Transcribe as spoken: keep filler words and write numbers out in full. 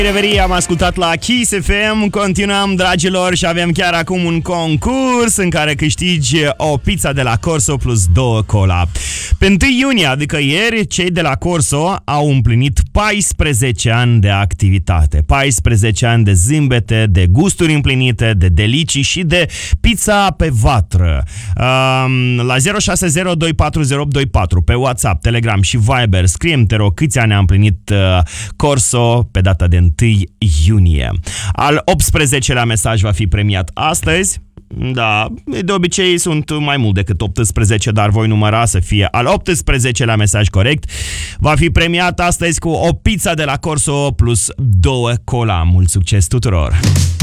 Reverie, am ascultat la Kiss F M. Continuăm, dragilor, și avem chiar acum un concurs în care câștigi o pizza de la Corso plus două cola. Pe întâi iunie, adică ieri, cei de la Corso au împlinit paisprezece ani de activitate. paisprezece ani de zâmbete, de gusturi împlinite, de delicii și de pizza pe vatră. Um, la zero șase zero doi patru zero opt doi patru pe WhatsApp, Telegram și Viber scrie-mi, te rog, câți ani a împlinit uh, Corso pe data de întâi iunie. Al optsprezecelea mesaj va fi premiat astăzi. Da, de obicei sunt mai mult decât optsprezece, dar voi număra să fie al optsprezecelea mesaj corect. Va fi premiat astăzi cu o pizza de la Corso plus două cola. Mult succes tuturor!